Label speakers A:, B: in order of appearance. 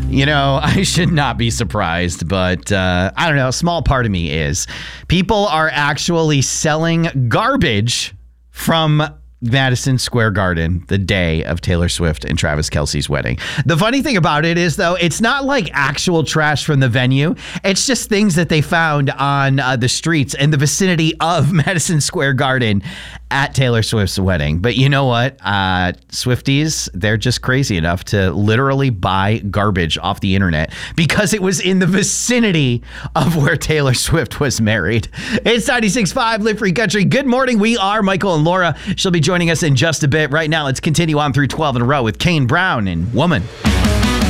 A: I should not be surprised, but I don't know. A small part of me is. People are actually selling garbage from Madison Square Garden the day of Taylor Swift and Travis Kelce's wedding. The funny thing about it is, though, it's not like actual trash from the venue. It's just things that they found on the streets in the vicinity of Madison Square Garden at Taylor Swift's wedding. But you know what? Swifties, they're just crazy enough to literally buy garbage off the internet because it was in the vicinity of where Taylor Swift was married. It's 96.5 Live Free Country. Good morning. We are Michael and Laura. She'll be joining us in just a bit. Right now, let's continue on through 12 in a row with Kane Brown and Woman.